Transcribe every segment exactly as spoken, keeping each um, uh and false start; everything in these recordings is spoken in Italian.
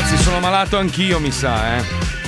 ragazzi, sono malato anch'io, mi sa, eh.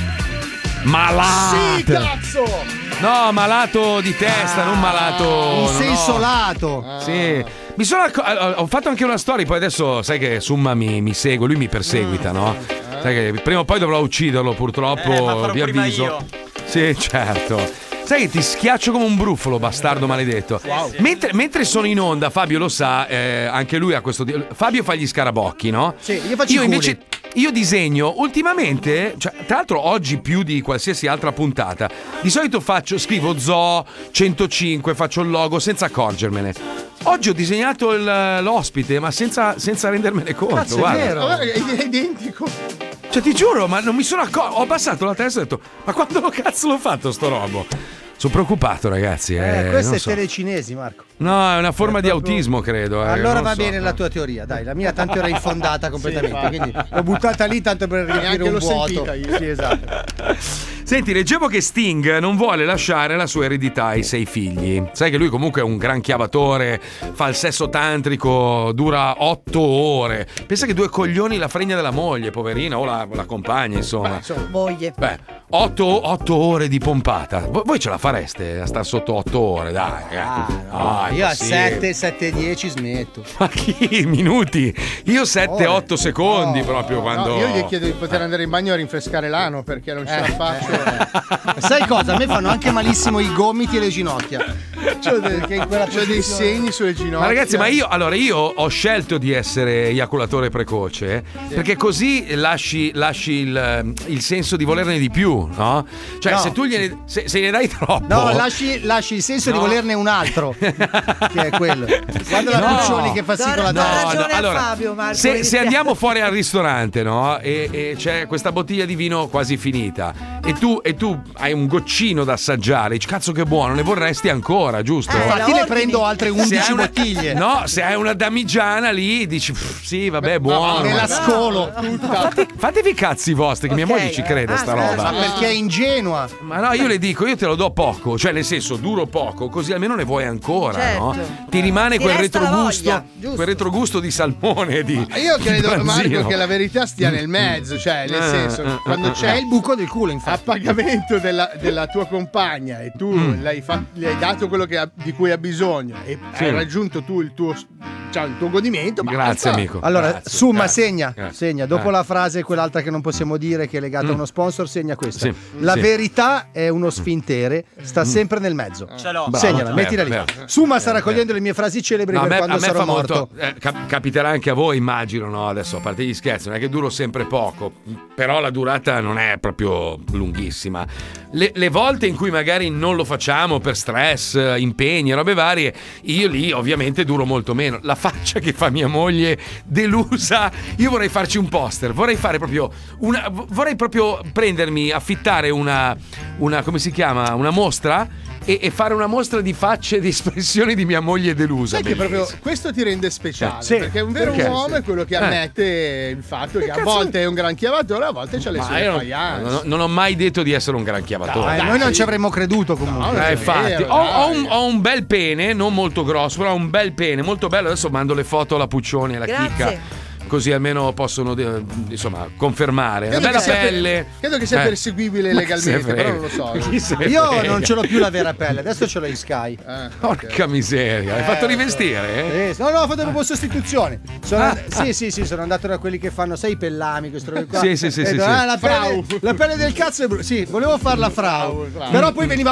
Malato! Sì, cazzo! No, malato di testa, ah, non malato. In senso no. lato. Ah. Sì. Mi sono acc- ho fatto anche una storia, poi adesso sai che Summa mi, mi segue, lui mi perseguita, no? Sai che prima o poi dovrò ucciderlo, purtroppo, eh, ma vi avviso. Io. Sì, certo. Sai che ti schiaccio come un brufolo, bastardo maledetto. Wow. Mentre, mentre sono in onda, Fabio lo sa, eh, anche lui ha questo. Fabio fa gli scarabocchi, no? Sì, io faccio io i invece. Io disegno ultimamente, cioè, tra l'altro oggi più di qualsiasi altra puntata, di solito faccio, scrivo Zoo centocinque, faccio il logo senza accorgermene. Oggi ho disegnato il, l'ospite, ma senza, senza rendermene conto. Cazzo, guarda. è vero. È identico. Cioè, ti giuro, ma non mi sono accorto. Ho abbassato la testa e ho detto, ma quando lo cazzo l'ho fatto sto robo? Sono preoccupato, ragazzi. Eh, eh, questo è so. telecinesi, Marco. No, è una forma è di proprio... autismo, credo. Eh, allora va so. bene la tua teoria, dai, la mia tanto era infondata completamente, sì, quindi l'ho buttata lì tanto per riempire un l'ho vuoto. Io. Sì, esatto. Senti, leggevo che Sting non vuole lasciare la sua eredità ai sei figli. Sai che lui comunque è un gran chiavatore, fa il sesso tantrico, dura otto ore. Pensa che due coglioni la fregna della moglie, poverina, o la, la compagna, insomma. Beh, insomma. Moglie. Beh, otto, otto ore di pompata. Voi, voi ce la fareste a stare sotto otto ore, dai. Ah, no. Ah, io a sì. sette, sette, dieci smetto. Ma chi? Minuti? Io sette otto secondi no, proprio no, quando... No, io gli chiedo di poter andare in bagno a rinfrescare l'ano perché non ce Eh, la faccio. eh. Sai cosa? A me fanno anche malissimo i gomiti e le ginocchia. C'ho, dei, Perché in quella c'ho dei posizione- segni sulle ginocchia. Ma ragazzi, ma io allora io ho scelto di essere eiaculatore precoce perché così lasci, lasci il, il senso di volerne di più, no? Cioè, No. se tu gliene se, se ne dai troppo. No, lasci, lasci il senso No. di volerne un altro. Che è quello. Guarda la No. Puccioni che fa sì con la No, testa. ragione a allora, Fabio, Marco, mi se, se dispiace. andiamo fuori al ristorante, no? E, e c'è questa bottiglia di vino quasi finita e tu, e tu hai un goccino da assaggiare, dici cazzo che buono, ne vorresti ancora, giusto? Eh, Infatti la ne ordini. prendo altre Se undici hai una- bottiglie. No, se hai una damigiana lì dici "Pff, sì, vabbè, buono. Me la ma- scolo. Fate, fatevi i cazzi vostri, che mia Ok. moglie ci crede a Ah, sta scusa, roba. Ma perché è ingenua. Ma no, io le dico, io te lo do poco, cioè nel senso duro poco, così almeno ne vuoi ancora, Certo. no? Ti rimane Ti quel resta la retrogusto, voglia, giusto. quel retrogusto di salmone di Io di credo, branzino. Marco, che la verità stia nel mezzo, cioè nel Eh, senso, eh, quando eh, c'è È il buco del culo, a infatti. pagamento della, della tua compagna e tu Mm. l'hai fa- gli hai dato quello che ha- di cui ha bisogno e Sì. hai raggiunto tu il tuo, cioè, il tuo godimento, basta. Grazie amico. Allora, Grazie, Summa, grazie, segna, grazie. segna. Dopo Eh. la frase, quell'altra che non possiamo dire, che è legata a uno sponsor, segna questa. Sì, La sì. verità è uno sfintere, sta sempre nel mezzo. Ce l'ho. Bravo, Segnala, vero, mettila lì. vero. Summa sta raccogliendo le mie frasi celebri No, a per me, quando a me sarò fa morto. molto. eh, cap- capiterà anche a voi, immagino, no? Adesso, a parte gli scherzi, non è che duro sempre poco, però la durata non è proprio lunghissima. Le, le volte in cui magari non lo facciamo per stress, eh, impegni, robe varie, io lì ovviamente duro molto meno. La faccia che fa mia moglie delusa, io vorrei farci un poster, vorrei fare proprio una. Vorrei proprio prendermi, affittare una. una come si chiama? Una mostra. E, e fare una mostra di facce e di espressioni di mia moglie delusa. Sai che bellissimo. proprio questo ti rende speciale, Sì, perché un vero perché? uomo è quello che Eh. ammette il fatto che a cazzo- volte è un gran chiavatore, a volte c'ha le Ma sue io non, faianze. non- non ho mai detto di essere un gran chiavatore. Eh, noi non ci avremmo creduto comunque. No, Eh, è infatti, vero, ho, ho dai. un, ho un bel pene, non molto grosso, però ho un bel pene, molto bello. Adesso mando le foto alla Puccioni e alla Grazie. Chicca. Così almeno possono eh, insomma confermare. Una Credo bella che sia per- pelle. credo che sia Eh. perseguibile Ma legalmente, se frega. però non lo so. Chi se Io frega? non ce l'ho più la vera pelle, adesso ce l'ho in Sky. Eh, Porca miseria, hai fatto Eh, rivestire? Eh? Eh, no, no, ho fatto proprio sostituzione. Sono Ah. and- sì, sì, sì, sono andato da quelli che fanno, sai, i pellami, queste robe qua. Sì, sì, sì, E sì, dico, sì. "Ah, la, pelle, Frau. la pelle del cazzo è brutta. Sì, volevo farla frau, Frau, però poi veniva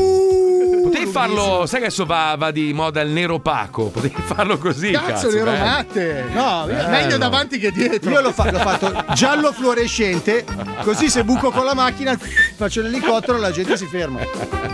frau. Potevi farlo, sai che adesso va, va di moda il nero opaco, potevi farlo così. Cazzo, Cazzo, le bello. romate. No, io- Meglio davanti che dietro. Io l'ho, fa- l'ho fatto giallo fluorescente, così se buco con la macchina faccio l'elicottero e la gente si ferma.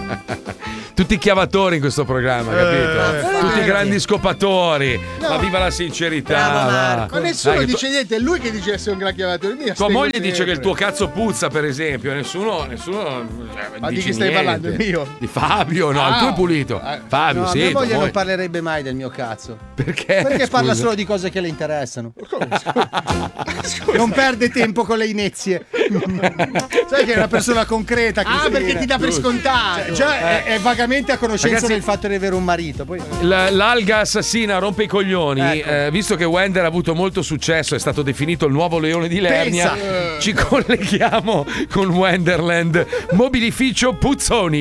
Tutti i chiavatori in questo programma, capito? eh, Tutti eh. i grandi scopatori. No. Ma viva la sincerità. Bravo, va. Marco. Ma nessuno Dai, che dice niente, è lui che dice essere un gran chiavatore. Mia, Tua moglie dice che il tuo cazzo puzza, per esempio. Nessuno, nessuno eh, Ma di dice chi stai niente. parlando? Il mio? Di Fabio, no, il Ah. tuo è pulito. Ah. Fabio, No, sì. mia tua moglie non moglie- parlerebbe mai del mio cazzo. Perché? Perché parla scusa? solo di cose che le interessano. Non perde tempo con le inezie. Sai che è una persona concreta. Ah, Cristina. perché ti dà per scontato. Cioè, già è, è vagamente a conoscenza Ragazzi, del fatto di avere un marito. Poi... L- l'alga assassina rompe i coglioni. Ecco. Eh, visto che Wender ha avuto molto successo, è stato definito il nuovo leone di Lernia. Pensa. Ci colleghiamo con Wenderland, mobilificio Puzzoni.